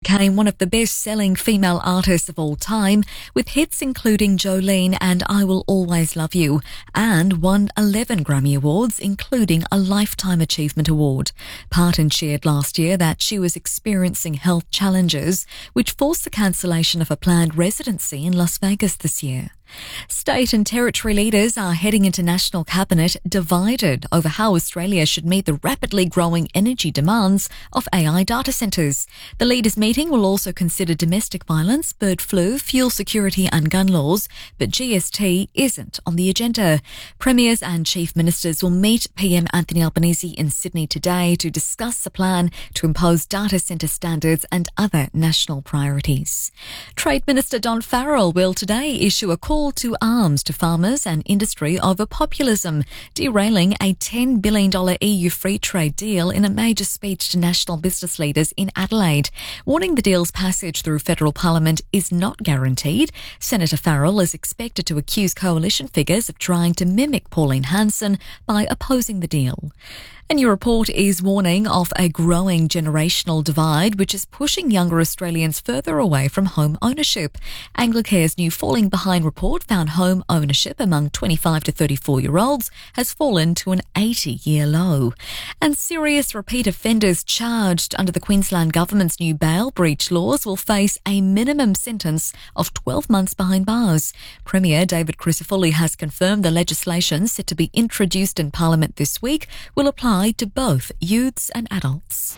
became one of the best-selling female artists of all time, with hits including Jolene and I Will Always Love You, and won 11 Grammy Awards, including a Lifetime Achievement Award. Parton shared last year that she was experiencing health challenges, which forced the cancellation of a planned residency in Las Vegas this year. State and territory leaders are heading into National Cabinet divided over how Australia should meet the rapidly growing energy demands of AI data centres. The leaders' meeting will also consider domestic violence, bird flu, fuel security and gun laws, but GST isn't on the agenda. Premiers and Chief Ministers will meet PM Anthony Albanese in Sydney today to discuss the plan to impose data centre standards and other national priorities. Trade Minister Don Farrell will today issue a call to arms to farmers and industry over populism, derailing a $10 billion EU free trade deal in a major speech to national business leaders in Adelaide. Warning the deal's passage through federal parliament is not guaranteed, Senator Farrell is expected to accuse coalition figures of trying to mimic Pauline Hanson by opposing the deal. A new report is warning of a growing generational divide, which is pushing younger Australians further away from home ownership. Anglicare's new Falling Behind report found home ownership among 25 to 34-year-olds has fallen to an 80-year low. And serious repeat offenders charged under the Queensland Government's new bail breach laws will face a minimum sentence of 12 months behind bars. Premier David Crisafulli has confirmed the legislation set to be introduced in Parliament this week will apply to both youths and adults.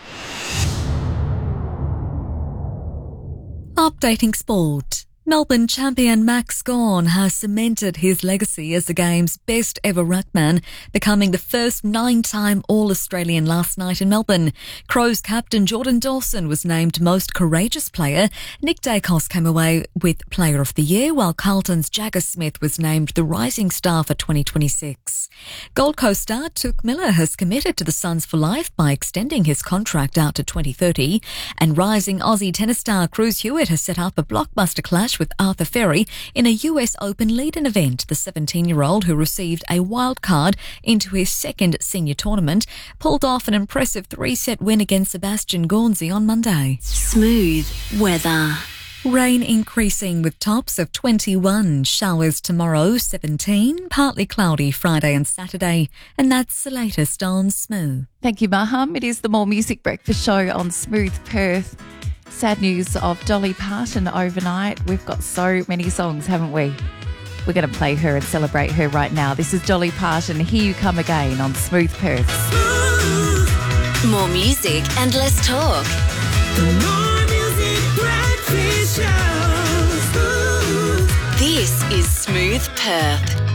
Updating sport. Melbourne champion Max Gawn has cemented his legacy as the game's best ever ruckman, becoming the first 9-time All-Australian last night in Melbourne. Crows captain Jordan Dawson was named most courageous player. Nick Dacos came away with Player of the Year, while Carlton's Jagger Smith was named the Rising Star for 2026. Gold Coast star Touk Miller has committed to the Suns for life by extending his contract out to 2030, and rising Aussie tennis star Cruz Hewitt has set up a blockbuster clash with Arthur Ferry in a US Open lead-in event. The 17-year-old, who received a wild card into his second senior tournament, pulled off an impressive 3-set win against Sebastian Gornzi on Monday. Smooth weather. Rain increasing with tops of 21, showers tomorrow 17, partly cloudy Friday and Saturday, and that's the latest on Smooth. Thank you, Maham. It is the More Music Breakfast Show on Smooth Perth. Sad news of Dolly Parton overnight. We've got so many songs, haven't we? We're going to play her and celebrate her right now. This is Dolly Parton, Here You Come Again on Smooth Perth. More music and less talk. More Music Breakfast Show. This is Smooth Perth.